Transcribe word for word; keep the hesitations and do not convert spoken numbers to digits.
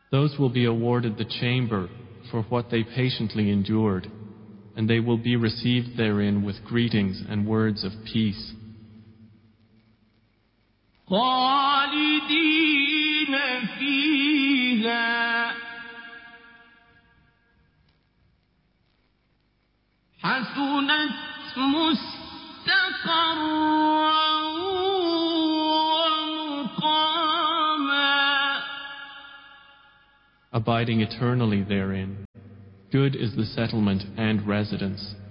Those will be awarded the chamber for what they patiently endured, and they will be received therein with greetings and words of peace. خالدين فيها حسنت مستقرا ومقاما. Abiding eternally therein, good is the settlement and residence.